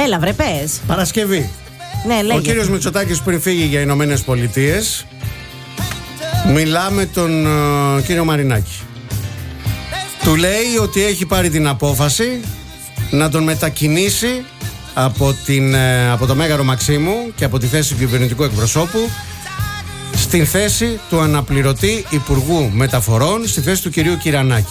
Έλα, βρε, πες. Παρασκευή. Ναι, λέγε. Ο κύριος Μητσοτάκης πριν φύγει για Ηνωμένες Πολιτείες, μιλά με τον κύριο Μαρινάκη. Του λέει ότι έχει πάρει την απόφαση να τον μετακινήσει από το Μέγαρο Μαξίμου και από τη θέση του κυβερνητικού εκπροσώπου στην θέση του αναπληρωτή Υπουργού Μεταφορών, στη θέση του κυρίου Κυρανάκη.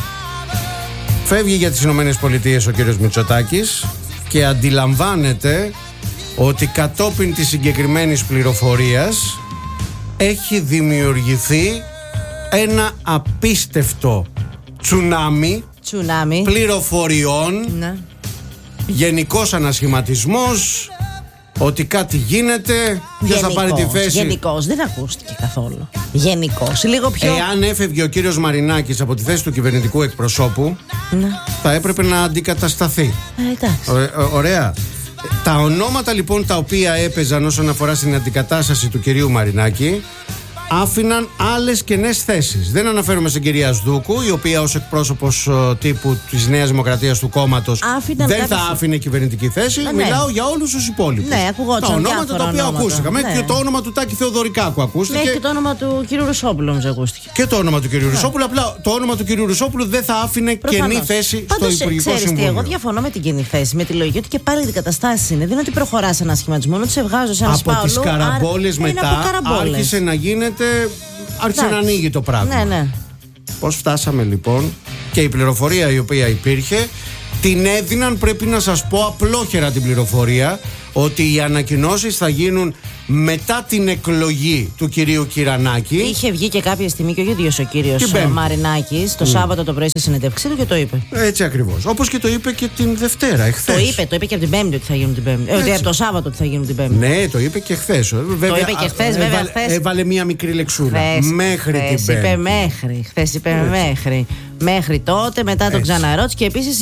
Φεύγει για τις Ηνωμένες Πολιτείες ο κύριος Μητσοτάκης και αντιλαμβάνεται ότι κατόπιν της συγκεκριμένης πληροφορίας έχει δημιουργηθεί ένα απίστευτο τσουνάμι πληροφοριών, ναι. Γενικός ανασχηματισμός, ότι κάτι γίνεται. Ποιος θα πάρει τη θέση. Γενικός, δεν ακούστηκε καθόλου. Γενικός, λίγο πιο. Εάν έφευγε ο κύριος Μαρινάκης από τη θέση του κυβερνητικού εκπροσώπου, ναι, θα έπρεπε να αντικατασταθεί. Ωραία. Τα ονόματα λοιπόν τα οποία έπαιζαν όσον αφορά στην αντικατάσταση του κυρίου Μαρινάκη άφηναν άλλες κενές θέσεις. Δεν αναφέρομαι στην κυρία Σδούκου, η οποία ως εκπρόσωπος τύπου της Νέας Δημοκρατίας του κόμματος δεν θα άφηνε κυβερνητική θέση. Μιλάω για όλους τους υπόλοιπους. Ναι, ακουγόταν. Τα ονόματα τα οποία ακούστηκαν. Και το όνομα του Τάκη Θεοδωρικάκου ακούστηκε. Και το όνομα του κυρίου Ρουσόπουλου όμως ακούστηκε. Και το όνομα του κυρίου Ρουσόπουλου. Απλά το όνομα του κυρίου Ρουσόπουλου δεν θα άφηνε κενή θέση στο Υπουργικό Συμβούλιο. Εγώ διαφωνώ με την κενή θέση. Με τη λογική ότι και πάλι αντικαταστάσεις είναι. Δεν είναι ότι προχωρά ένα σχηματισμό, ότι σε βγάζω σε ένα σπάουλο. Από τις καραμπόλες μετά άρχισε να γίνεται. Άρχισε να ανοίγει το πράγμα. Ναι. Πώς φτάσαμε λοιπόν, και η πληροφορία η οποία υπήρχε την έδιναν, πρέπει να σας πω απλόχερα την πληροφορία, ότι οι ανακοινώσεις θα γίνουν μετά την εκλογή του κυρίου Κυρανάκη. Είχε βγει και κάποια στιγμή και ο ίδιος ο κύριος Μαρινάκης το Σάββατο το πρωί στη συνέντευξή του και το είπε. Έτσι ακριβώς. Όπως και το είπε και την Δευτέρα, εχθές. Το είπε και από την Πέμπτη ότι θα γίνουν την Πέμπτη. Ότι από το Σάββατο ότι θα γίνουν την Πέμπτη. Ναι, το είπε και χθες. Το είπε και χθες, βέβαια. Έβαλε μία μικρή λεξούρα. Μέχρι την Πέμπτη. Χθες είπε μέχρι. Μέχρι τότε, μετά τον ξαναρώτησε και επίσης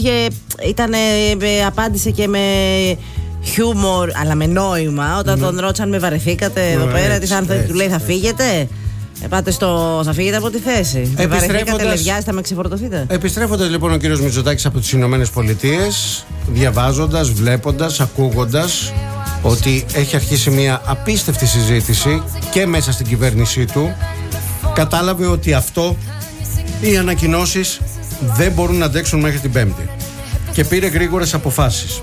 απάντησε και με χιούμορ, αλλά με νόημα, όταν τον ρώτησαν με βαρεθήκατε εδώ πέρα, του λέει θα φύγετε. Θα φύγετε από τη θέση. Βαρεθήκατε, λευιάζετε, θα με ξεφορτωθείτε. Επιστρέφοντας λοιπόν ο κύριος Μητσοτάκης από τις Ηνωμένες Πολιτείες, διαβάζοντας, βλέποντας, ακούγοντας ότι έχει αρχίσει μια απίστευτη συζήτηση και μέσα στην κυβέρνησή του, κατάλαβε ότι οι ανακοινώσεις δεν μπορούν να αντέξουν μέχρι την Πέμπτη και πήρε γρήγορες αποφάσεις.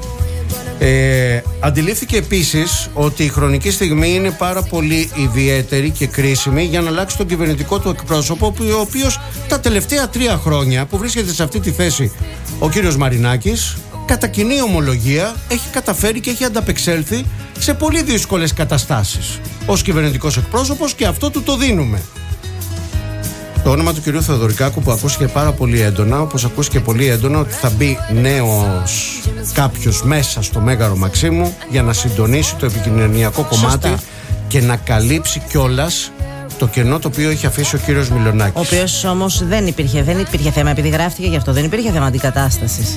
Αντιλήφθηκε επίσης ότι η χρονική στιγμή είναι πάρα πολύ ιδιαίτερη και κρίσιμη για να αλλάξει τον κυβερνητικό του εκπρόσωπο, ο οποίος τα τελευταία 3 χρόνια που βρίσκεται σε αυτή τη θέση ο κύριος Μαρινάκης, κατά κοινή ομολογία, έχει καταφέρει και έχει ανταπεξέλθει σε πολύ δύσκολες καταστάσεις ως κυβερνητικός εκπρόσωπος, και αυτό του το δίνουμε. Το όνομα του κυρίου Θεοδωρικάκου που ακούστηκε πάρα πολύ έντονα, όπως ακούστηκε πολύ έντονα ότι θα μπει νέος κάποιος μέσα στο Μέγαρο Μαξίμου για να συντονίσει το επικοινωνιακό κομμάτι και να καλύψει κιόλας το κενό το οποίο έχει αφήσει ο κύριος Μιλονάκης. Ο οποίος όμως δεν υπήρχε θέμα, επειδή γράφτηκε γι' αυτό, δεν υπήρχε θέμα αντικατάστασης.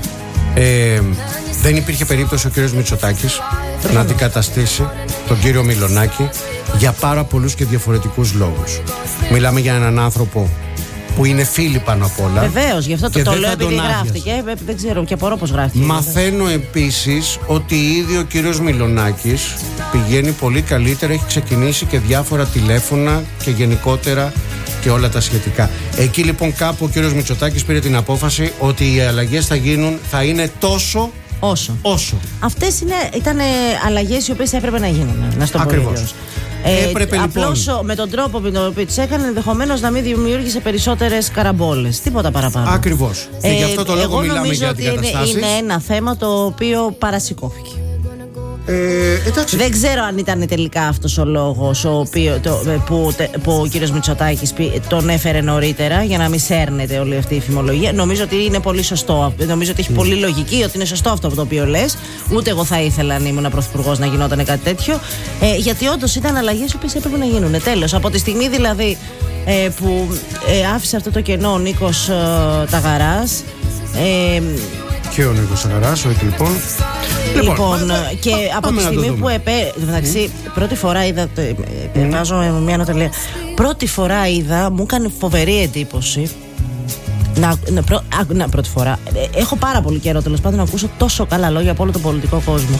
Δεν υπήρχε περίπτωση ο κύριος Μητσοτάκης να αντικαταστήσει τον κύριο Μιλονάκη για πάρα πολλούς και διαφορετικούς λόγους. Μιλάμε για έναν άνθρωπο που είναι φίλοι πάνω απ' όλα. Βεβαίως, γι' αυτό το λέω, επειδή γράφτηκε. Δεν ξέρω και απορώ πώς γράφτηκε. Μαθαίνω επίσης ότι ήδη ο κύριος Μιλονάκης πηγαίνει πολύ καλύτερα, έχει ξεκινήσει και διάφορα τηλέφωνα και γενικότερα και όλα τα σχετικά. Εκεί λοιπόν κάπου ο κύριος Μητσοτάκης πήρε την απόφαση ότι οι αλλαγές θα είναι τόσο όσο. Αυτές ήταν αλλαγές οι οποίες έπρεπε να γίνουν. Να στο πω. Ακριβώς. Απλώς με τον τρόπο με τον οποίο τις έκανε, ενδεχομένως να μην δημιούργησε περισσότερες καραμπόλες. Τίποτα παραπάνω. Ακριβώς. Και γι' αυτό το λόγο μιλάμε για αντικαταστάσεις. Είναι ένα θέμα το οποίο παρασηκώθηκε. Δεν ξέρω αν ήταν τελικά αυτός ο λόγος που ο κύριος Μητσοτάκης τον έφερε νωρίτερα για να μην σέρνεται όλη αυτή η φημολογία. Νομίζω ότι είναι πολύ σωστό. Νομίζω ότι έχει πολύ λογική, ότι είναι σωστό αυτό το οποίο λες. Ούτε εγώ θα ήθελα, αν ήμουν πρωθυπουργός, να γινόταν κάτι τέτοιο. Γιατί όντως ήταν αλλαγές που έπρεπε να γίνουν. Τέλος. Από τη στιγμή δηλαδή που άφησε αυτό το κενό ο Νίκος Ταγαράς. Και ο Νίκος Ταγαράς, λοιπόν. Και από τη στιγμή που εντάξει, πρώτη φορά είδα. Βάζω μια ανατολία. Πρώτη φορά είδα, μου έκανε φοβερή εντύπωση Πρώτη φορά. Έχω πάρα πολύ καιρό τέλος πάντων να ακούσω τόσο καλά λόγια από όλο τον πολιτικό κόσμο.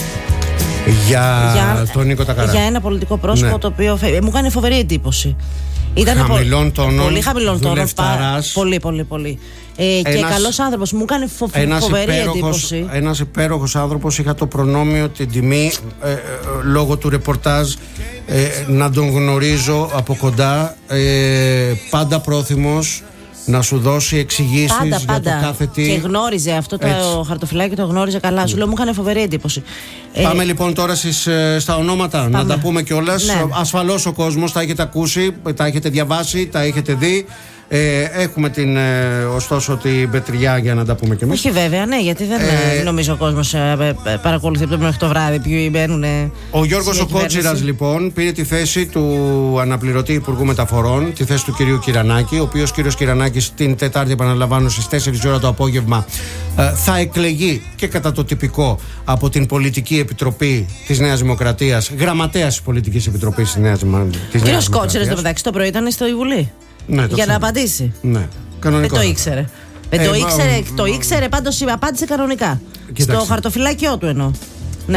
Για τον Νίκο Τακαρά. Για ένα πολιτικό πρόσωπο, ναι, το οποίο μου κάνει φοβερή εντύπωση. Ήταν χαμηλών τόνων. Πολύ χαμηλών τόνων. Πολύ. Και καλός άνθρωπος. Μου κάνει φοβερή εντύπωση. Ένας υπέροχος άνθρωπος. Είχα το προνόμιο, την τιμή, λόγω του ρεπορτάζ, να τον γνωρίζω από κοντά. Πάντα πρόθυμος να σου δώσει εξηγήσεις για το κάθε τι. Και γνώριζε αυτό το χαρτοφυλάκι, το γνώριζε καλά. Σου λέω, μου έκανε φοβερή εντύπωση. Πάμε λοιπόν τώρα στα ονόματα. Πάμε. Να τα πούμε κιόλας. Ναι. Ασφαλώς ο κόσμος τα έχετε ακούσει, τα έχετε διαβάσει, τα έχετε δει. Έχουμε ωστόσο την πετριά για να τα πούμε κι εμείς. Όχι βέβαια, ναι, γιατί δεν νομίζω ο κόσμος παρακολουθεί από το μέχρι το βράδυ ποιοι μπαίνουν. Ο Γιώργος ο Κότσιρας λοιπόν πήρε τη θέση του αναπληρωτή Υπουργού Μεταφορών, τη θέση του κυρίου Κυρανάκη, ο οποίος κύριος Κυρανάκης την Τετάρτη, επαναλαμβάνω, στις 4 ώρα το απόγευμα θα εκλεγεί και κατά το τυπικό από την Πολιτική Επιτροπή της Νέας Δημοκρατίας, γραμματέας της Πολιτικής Επιτροπής της Νέας Δημοκρατίας. Ο κύριος Κότσιρας το μεταξύ το πρωί ήταν στο Βουλή. Ναι, για να απαντήσει. Ναι, κανονικό. Δεν το ήξερε. Το ήξερε, πάντως απάντησε κανονικά. Κοίταξε. Στο χαρτοφυλάκιό του εννοώ. Ναι.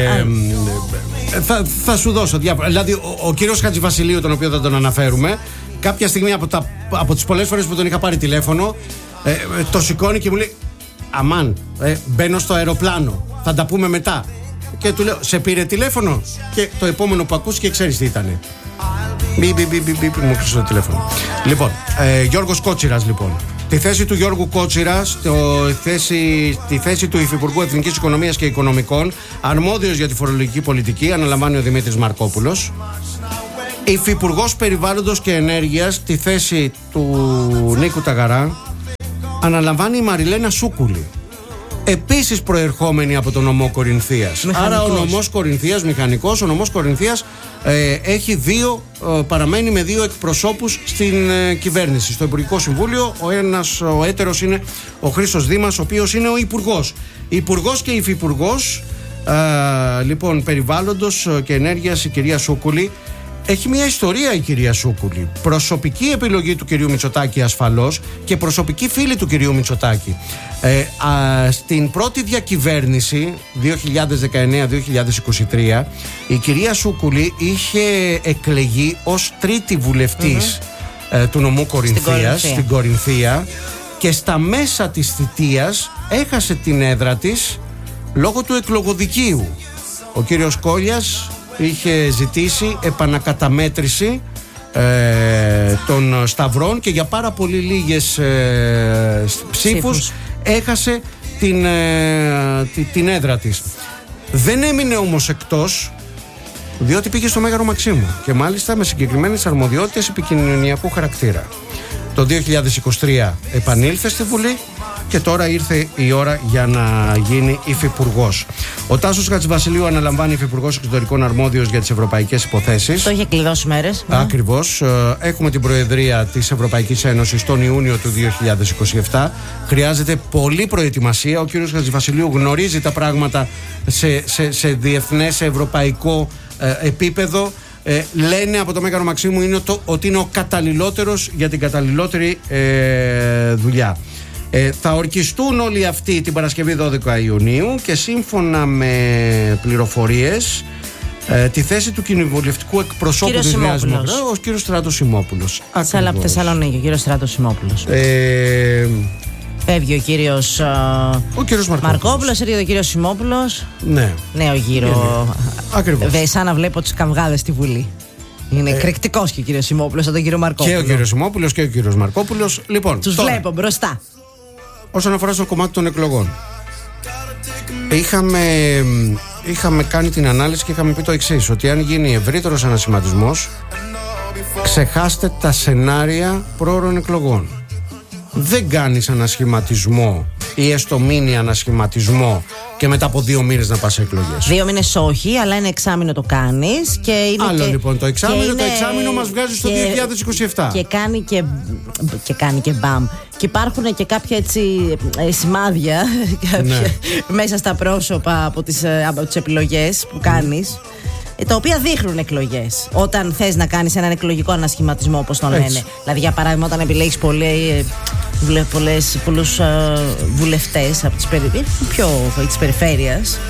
Θα σου δώσω διάφορα. Δηλαδή, ο κύριος Χατζηβασιλείου, τον οποίο δεν τον αναφέρουμε, κάποια στιγμή από τις πολλές φορές που τον είχα πάρει τηλέφωνο, το σηκώνει και μου λέει: αμάν, μπαίνω στο αεροπλάνο. Θα τα πούμε μετά. Και του λέω: σε πήρε τηλέφωνο? Και το επόμενο που ακούστηκε, ξέρεις τι ήτανε? Μου κλείσε το τηλέφωνο. Λοιπόν, Γιώργος Κότσιρας λοιπόν. Τη θέση του Γιώργου Κότσιρα, τη θέση του Υφυπουργού Εθνικής Οικονομίας και Οικονομικών, αρμόδιος για τη φορολογική πολιτική, αναλαμβάνει ο Δημήτρης Μαρκόπουλος. Υφυπουργός Περιβάλλοντος και Ενέργειας, τη θέση του Νίκου Τακαρά, αναλαμβάνει η Μαριλένα Σούκουλη. Επίσης προερχόμενη από τον νομό Κορινθίας. Άρα ο νομός Κορινθίας, μηχανικός, ο νομός Κορινθίας παραμένει με 2 εκπροσώπους στην κυβέρνηση, στο Υπουργικό Συμβούλιο. Ο έτερος είναι ο Χρήστος Δήμας, ο οποίος είναι ο υπουργός και υφυπουργός λοιπόν Περιβάλλοντος και Ενέργειας, η κυρία Σούκουλη. Έχει μια ιστορία η κυρία Σούκουλη. Προσωπική επιλογή του κυρίου Μητσοτάκη ασφαλώς και προσωπική φίλη του κυρίου Μητσοτάκη. Στην πρώτη διακυβέρνηση 2019-2023 η κυρία Σούκουλη είχε εκλεγεί ως τρίτη βουλευτής του νομού Κορινθίας, στην Κορινθία, και στα μέσα της θητείας έχασε την έδρα της λόγω του εκλογοδικείου. Ο κύριος Κόλιας είχε ζητήσει επανακαταμέτρηση των σταυρών και για πάρα πολύ λίγες ψήφους έχασε την έδρα της. Δεν έμεινε όμως εκτός, διότι πήγε στο Μέγαρο Μαξίμου και μάλιστα με συγκεκριμένες αρμοδιότητες επικοινωνιακού χαρακτήρα. Το 2023 επανήλθε στη Βουλή και τώρα ήρθε η ώρα για να γίνει υφυπουργός. Ο Τάσος Χατζηβασιλείου αναλαμβάνει υφυπουργός εξωτερικών αρμόδιος για τις ευρωπαϊκές υποθέσεις. Το είχε κλειδώσει μέρες. Ακριβώς. Έχουμε την Προεδρία της Ευρωπαϊκής Ένωσης τον Ιούνιο του 2027. Χρειάζεται πολλή προετοιμασία. Ο κύριος Χατζηβασιλείου γνωρίζει τα πράγματα σε διεθνές, σε ευρωπαϊκό επίπεδο. Λένε από το Μέγαρο Μαξίμου ότι είναι ο καταλληλότερος για την καταλληλότερη δουλειά. Θα ορκιστούν όλοι αυτοί την Παρασκευή 12 Ιουνίου και σύμφωνα με πληροφορίες τη θέση του κοινοβουλευτικού εκπροσώπου της Νέας Δημοκρατίας, ο κύριος Στράτος Σιμόπουλος. Από Θεσσαλονίκη, ο κύριος Στράτος Σιμόπουλος. Φεύγει ο κύριος Μαρκόπουλος, έρχεται ο κύριος Σιμόπουλος. Ναι. Νέο γύρο. Ακριβώς. Σαν να βλέπω τους καυγάδες στη Βουλή. Είναι εκρηκτικός και ο κύριος Σιμόπουλος από τον κύριο Μαρκόπουλο. Και ο κύριος Σιμόπουλος και ο κύριος Μαρκόπουλος. Λοιπόν, τους βλέπω μπροστά. Όσον αφορά στο κομμάτι των εκλογών, είχαμε κάνει την ανάλυση και είχαμε πει το εξής: ότι αν γίνει ευρύτερος ανασχηματισμός, ξεχάστε τα σενάρια πρόωρων εκλογών. Δεν κάνεις ανασχηματισμό ή έστω μίνι ανασχηματισμό και μετά από 2 μήνες να πας σε εκλογές. 2 μήνες όχι, αλλά ένα εξάμηνο το κάνεις. Άλλο λοιπόν το εξάμηνο μας βγάζει στο 2027. Και κάνει και μπαμ. Και υπάρχουν και κάποια έτσι σημάδια μέσα στα πρόσωπα από τις επιλογές που κάνεις, τα οποία δείχνουν εκλογές. Όταν θες να κάνεις έναν εκλογικό ανασχηματισμό, όπως τον λένε. Δηλαδή, για παράδειγμα, όταν επιλέγεις πολύ πολλούς βουλευτές από τις περιφέρειας.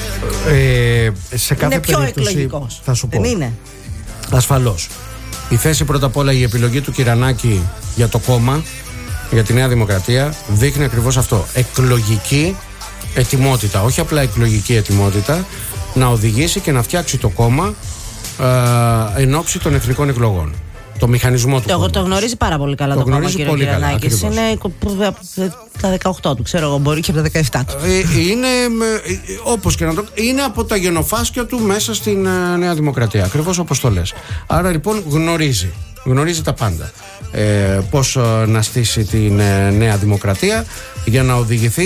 Σε κάθε είναι πιο περίπτωση, εκλογικός. θα σου πω. Δεν είναι? Ασφαλώς. Η θέση πρώτα απ' όλα, η επιλογή του Κυρανάκη για το κόμμα, για τη Νέα Δημοκρατία, δείχνει ακριβώς αυτό. Εκλογική ετοιμότητα, όχι απλά εκλογική ετοιμότητα, να οδηγήσει και να φτιάξει το κόμμα εν ώψη των εθνικών εκλογών. Το μηχανισμό του. Το γνωρίζει πάρα πολύ καλά το κόμμα, κύριε Κυρανάκης. Είναι τα 18 του, ξέρω εγώ, μπορεί και από τα 17 του. Είναι, όπως και να το, είναι από τα γενοφάσκια του μέσα στην Νέα Δημοκρατία. Ακριβώς όπως το λες. Άρα λοιπόν γνωρίζει τα πάντα. Πώς να στήσει την Νέα Δημοκρατία για να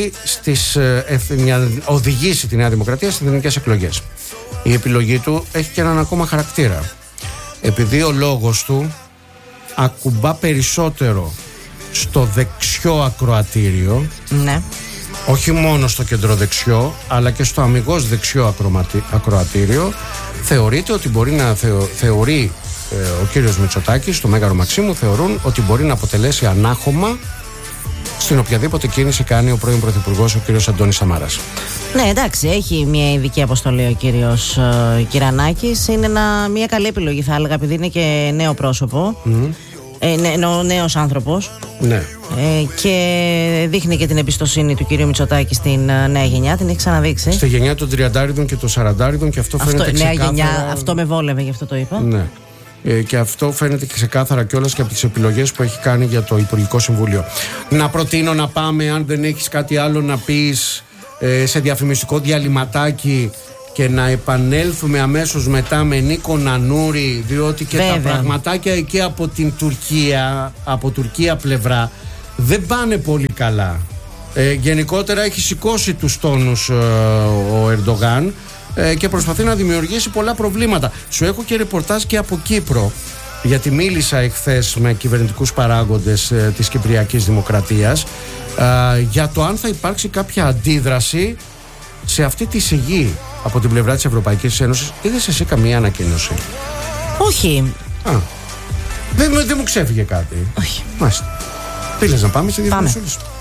οδηγήσει τη Νέα Δημοκρατία στις εθνικές εκλογές. Η επιλογή του έχει και έναν ακόμα χαρακτήρα. Επειδή ο λόγος του ακουμπά περισσότερο στο δεξιό ακροατήριο, ναι, όχι μόνο στο κεντροδεξιό αλλά και στο αμιγώς δεξιό ακροατήριο, θεωρείται ότι μπορεί να θεωρεί ο κύριος Μητσοτάκης, το Μέγαρο Μαξίμου, θεωρούν ότι μπορεί να αποτελέσει ανάχωμα στην οποιαδήποτε κίνηση κάνει ο πρώην Πρωθυπουργός, ο κύριος Αντώνης Σαμάρας. Ναι, εντάξει, έχει μια ειδική αποστολή ο κύριος Κυρανάκης. Είναι μια καλή επιλογή, θα έλεγα, επειδή είναι και νέο πρόσωπο. Νέος άνθρωπος. Ναι. Και δείχνει και την εμπιστοσύνη του κυρίου Μητσοτάκη στην νέα γενιά. Την έχει ξαναδείξει. Στη γενιά των 30 και των 40 και αυτό φαίνεται ξεκάθαρα. Νέα γενιά, αυτό με βόλευε, γι' αυτό το είπα. Ναι. Και αυτό φαίνεται ξεκάθαρα κιόλας και από τις επιλογές που έχει κάνει για το Υπουργικό Συμβούλιο. Να προτείνω να πάμε, αν δεν έχεις κάτι άλλο να πεις, σε διαφημιστικό διαλυματάκι και να επανέλθουμε αμέσως μετά με Νίκο Νανούρη, διότι και τα πραγματάκια εκεί από την Τουρκία, από Τουρκία πλευρά, δεν πάνε πολύ καλά. Γενικότερα έχει σηκώσει τους τόνους ο Ερντογάν και προσπαθεί να δημιουργήσει πολλά προβλήματα. Σου έχω και ρεπορτάζ και από Κύπρο, γιατί μίλησα εχθές με κυβερνητικούς παράγοντες της Κυπριακής Δημοκρατίας για το αν θα υπάρξει κάποια αντίδραση σε αυτή τη σιγή από την πλευρά της Ευρωπαϊκής Ένωσης. Είδες εσύ καμία ανακοίνωση? Όχι. Δεν μου ξέφυγε κάτι. Όχι. Μάλιστα. Θέλεις να πάμε σε διαφημίσεις?